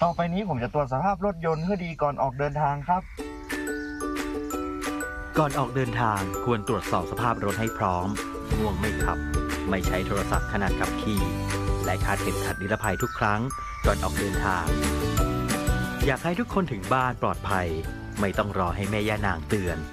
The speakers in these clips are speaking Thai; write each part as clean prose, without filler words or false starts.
ต่อไปนี้ผมจะตรวจสภาพรถยนต์ให้ดีก่อนออกเดินทางครับก่อนออกเดินทางควรตรวจสอบสภาพรถให้พร้อมง่วงไม่ขับไม่ใช้โทรศัพท์ขณะขับขี่และคาดเข็มขัดนิรภัยทุกครั้งก่อนออกเดินทางอยากให้ทุกคนถึงบ้านปลอดภัยไม่ต้องรอให้แม่ย่านางเตือน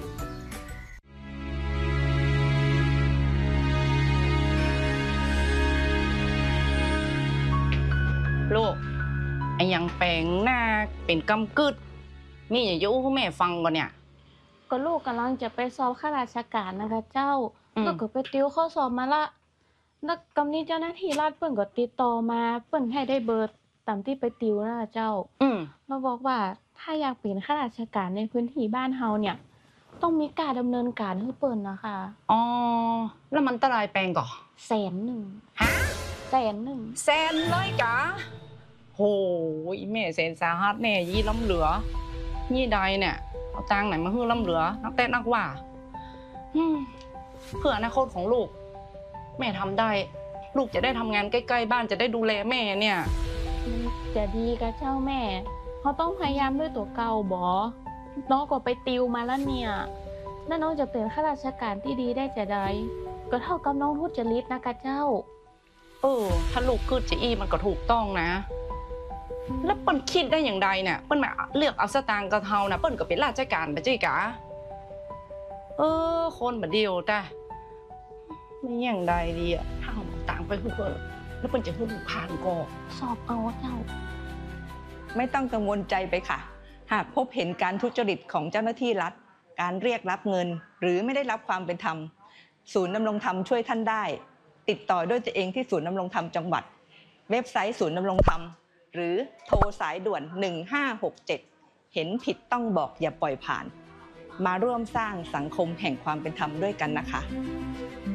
ลูกไอ้ยังแปลงหน้าเป็นกำกึดมีอย่ายุให้แม่ฟังก่อนเนี่ยก็ลูกกำลังจะไปสอบข้าราชการนะคะเจ้าก็เกิดไปติวข้อสอบมาละแล้วกำนี้เจ้าหน้าที่รัฐเปิ้นก็ติดต่อมาเปิ้นให้ได้เบอร์ตามที่ไปติวนะเจ้าเราบอกว่าถ้าอยากเป็นข้าราชการในพื้นที่บ้านเฮาเนี่ยต้องมีการดำเนินการให้เปิ้นนะคะอ๋อแล้วมันตรายแปลงก่อ 100,000 ฮะ 100,000 แสนเลยกะโหยแม่แสนสาหัสแน่ยี่ล้ำเหลือยี่ใดเนี่ยเอาตังไหนมาฮื้อล้ำเหลือนักเต้นนักว่าเพื่ออนาคตของลูกแม่ทำได้ลูกจะได้ทำงานใกล้ๆบ้านจะได้ดูแลแม่เนี่ยจะดีกับเจ้าแม่เขาต้องพยายามด้วยตัวเก่าบอน้องก็ไปติวมาแล้วเนี่ยแล้วน้องจะเป็นข้าราชการที่ดีได้จะได้ก็เท่ากับน้องทุจริตนะคะเจ้าถ้าลูกคืดจะอี้มันก็ถูกต้องนะแล้วเปิ้นคิดได้อย่างใดเนี่ยเปิ้นมาเลือกเอาสตางค์กระเทานะเปิ้นก็เป็นราชการไปจี้กะคนแบบเดียวแต่ไม่อย่างใดดีอะถ้าเอาต่างไปเพื่อแล้วเปิ้นจะพูดผ่านก็สอบเอาเจ้าไม่ต้องกังวลใจไปค่ะหากพบเห็นการทุจริตของเจ้าหน้าที่รัฐการเรียกรับเงินหรือไม่ได้รับความเป็นธรรมศูนย์ดำรงธรรมช่วยท่านได้ติดต่อด้วยตัวเองที่ศูนย์ดำรงธรรมจังหวัดเว็บไซต์ศูนย์ดำรงธรรมหรือโทรสายด่วน1567เห็นผิดต้องบอกอย่าปล่อยผ่านมาร่วมสร้างสังคมแห่งความเป็นธรรมด้วยกันนะคะ